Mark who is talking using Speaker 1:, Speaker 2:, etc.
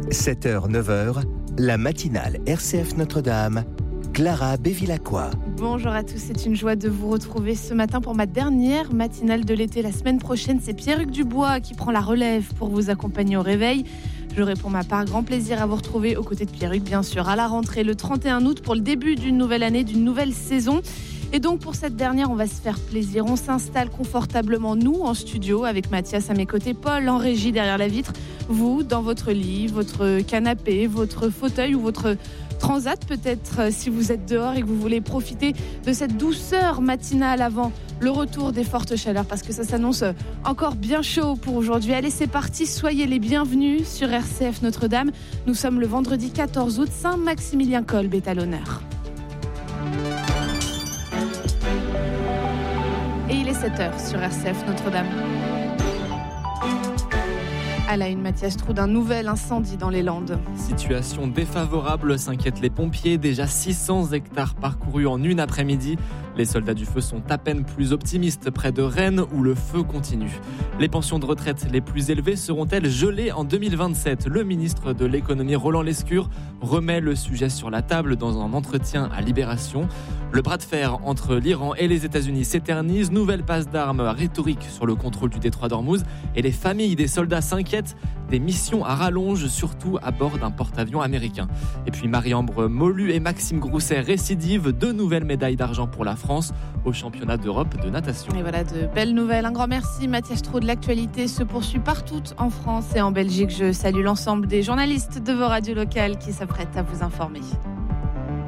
Speaker 1: 7h, 9h, la matinale RCF Notre-Dame, Clara Bévilacqua.
Speaker 2: Bonjour à tous, c'est une joie de vous retrouver ce matin pour ma dernière matinale de l'été. La semaine prochaine, c'est Pierre-Hugues Dubois qui prend la relève pour vous accompagner au réveil. J'aurai pour ma part grand plaisir à vous retrouver aux côtés de Pierre-Hugues, bien sûr, à la rentrée le 31 août pour le début d'une nouvelle année, d'une nouvelle saison. Et donc pour cette dernière, on va se faire plaisir. On s'installe confortablement, nous, en studio, avec Mathias à mes côtés, Paul en régie derrière la vitre, vous, dans votre lit, votre canapé, votre fauteuil ou votre transat peut-être, si vous êtes dehors et que vous voulez profiter de cette douceur matinale avant le retour des fortes chaleurs, parce que ça s'annonce encore bien chaud pour aujourd'hui. Allez, c'est parti, soyez les bienvenus sur RCF Notre-Dame. Nous sommes le vendredi 14 août, Saint-Maximilien-Kolb est à l'honneur. Et il est 7h sur RCF Notre-Dame. À la une, Mathias Trou, d'un nouvel incendie dans les Landes.
Speaker 3: Situation défavorable, s'inquiètent les pompiers. Déjà 600 hectares parcourus en une après-midi. Les soldats du feu sont à peine plus optimistes près de Rennes où le feu continue. Les pensions de retraite les plus élevées seront-elles gelées en 2027 ? Le ministre de l'économie Roland Lescure remet le sujet sur la table dans un entretien à Libération. Le bras de fer entre l'Iran et les États-Unis s'éternise. Nouvelle passe d'armes rhétorique sur le contrôle du détroit d'Ormuz. Et les familles des soldats s'inquiètent des missions à rallonge, surtout à bord d'un porte-avions américain. Et puis Marie-Ambre Molu et Maxime Grousset récidivent, 2 nouvelles médailles d'argent pour la France au championnat d'Europe de natation.
Speaker 2: Et voilà, de belles nouvelles. Un grand merci, Mathias Trou. De l'actualité se poursuit partout en France et en Belgique. Je salue l'ensemble des journalistes de vos radios locales qui s'apprêtent à vous informer.